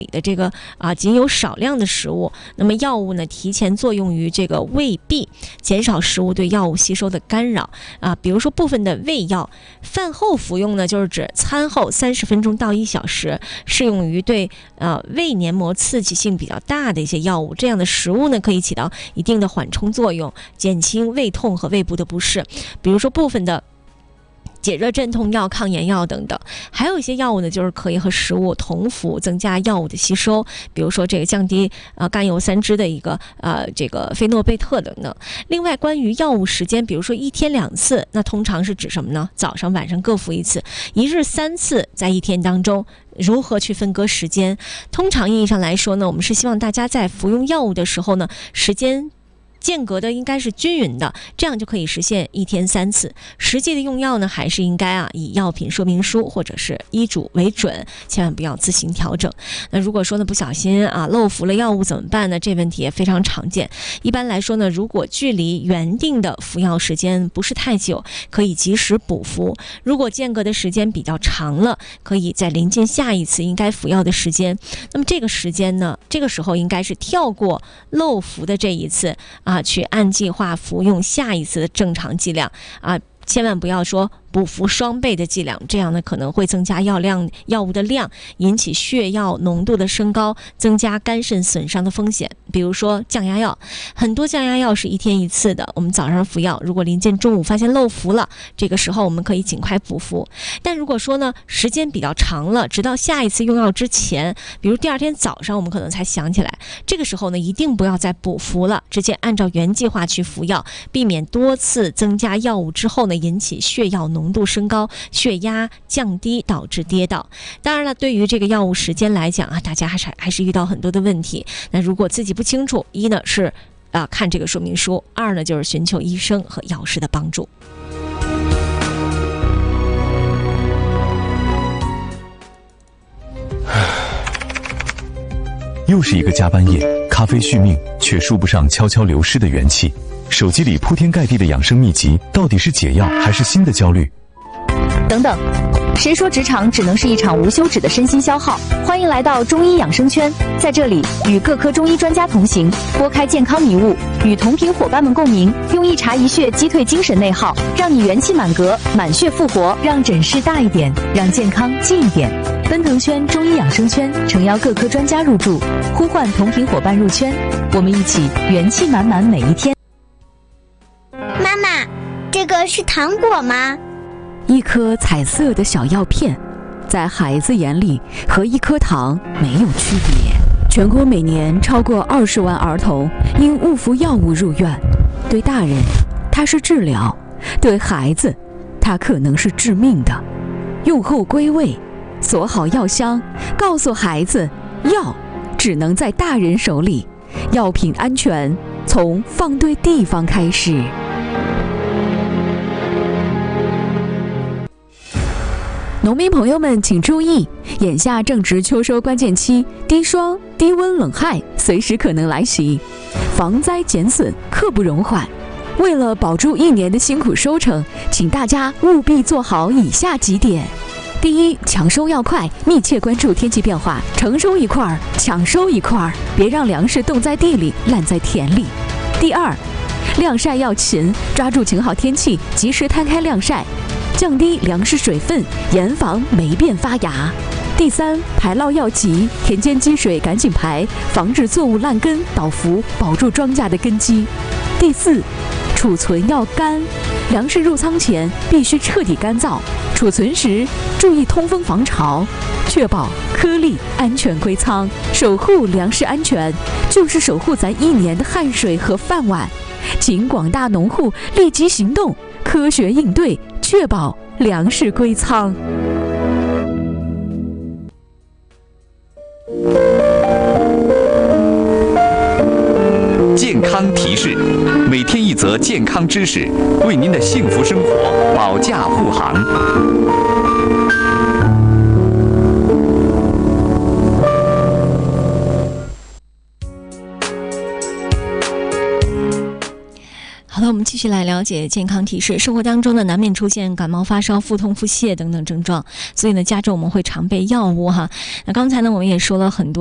的这个仅有少量的食物，那么药物呢提前作用于这个胃壁，减少食物对药物吸收的干扰比如说部分的胃药饭后服用呢，就是指餐后30分钟到1小时，适用于对胃黏膜刺激性比较大的一些药物。这样的食物呢可以起到一定的缓冲作用，减轻胃痛和胃部的不适。比如说部分的解热镇痛药、抗炎药等等。还有一些药物呢，就是可以和食物同服，增加药物的吸收，比如说这个降低甘油三酯的一个这个菲诺贝特等等。另外，关于药物时间，比如说1天2次，那通常是指什么呢？早上晚上各服1次，1日3次，在1天当中如何去分割时间？通常意义上来说呢，我们是希望大家在服用药物的时候呢，时间间隔的应该是均匀的，这样就可以实现1天3次。实际的用药呢，还是应该以药品说明书或者是医嘱为准，千万不要自行调整。那如果说呢不小心漏服了药物怎么办呢？这问题也非常常见。一般来说呢，如果距离原定的服药时间不是太久，可以及时补服；如果间隔的时间比较长了，可以在临近下一次应该服药的时间。那么这个时间呢，这个时候应该是跳过漏服的这一次去按计划服用下一次的正常剂量千万不要说补服双倍的剂量，这样呢可能会增加药物的量，引起血药浓度的升高，增加肝肾损伤的风险。比如说降压药，很多降压药是1天1次的，我们早上服药，如果临近中午发现漏服了，这个时候我们可以尽快补服。但如果说呢时间比较长了，直到下一次用药之前，比如第2天早上我们可能才想起来，这个时候呢一定不要再补服了，直接按照原计划去服药，避免多次增加药物之后呢引起血药浓度升高，血压降低，导致跌倒。当然了，对于这个药物时间来讲大家还是遇到很多的问题。那如果自己不清楚，一呢是看这个说明书，二呢就是寻求医生和药师的帮助。 又是一个加班夜，咖啡续命，却输不上悄悄流失的元气。手机里铺天盖地的养生秘籍，到底是解药还是新的焦虑？ 等等，谁说职场只能是一场无休止的身心消耗？欢迎来到中医养生圈，在这里与各科中医专家同行，拨开健康迷雾，与同频伙伴们共鸣，用一茶一穴击退精神内耗，让你元气满格，满血复活，让诊室大一点，让健康近一点。奔腾圈中医养生圈诚邀各科专家入驻，呼唤同频伙伴入圈，我们一起元气满满每一天。 妈妈，这个是糖果吗？ 一颗彩色的小药片，在孩子眼里和一颗糖没有区别。全国每年超过20万儿童因误服药物入院，对大人它是治疗，对孩子它可能是致命的。用后归位，锁好药箱，告诉孩子，药只能在大人手里，药品安全从放对地方开始。农民朋友们请注意，眼下正值秋收关键期，低霜、低温、冷害随时可能来袭，防灾减损刻不容缓。为了保住1年的辛苦收成，请大家务必做好以下几点：第一，抢收要快，密切关注天气变化，成收一块儿，抢收一块儿，别让粮食冻在地里，烂在田里。第二，晾晒要勤，抓住晴好天气，及时摊开晾晒，降低粮食水分，严防霉变发芽。第三，排涝要急，田间积水赶紧排，防止作物烂根倒伏，保住庄稼的根基。第四，储存要干，粮食入仓前必须彻底干燥，储存时注意通风防潮，确保颗粒安全归仓。守护粮食安全，就是守护咱1年的汗水和饭碗。请广大农户立即行动，科学应对，确保粮食归仓。 健康提示，每天一则健康知识，为您的幸福生活保驾护航。 好的，我们继续来了解健康提示。生活当中呢，难免出现感冒、发烧、腹痛、腹泻等等症状，所以呢，家中我们会常备药物哈。那刚才呢，我们也说了很多。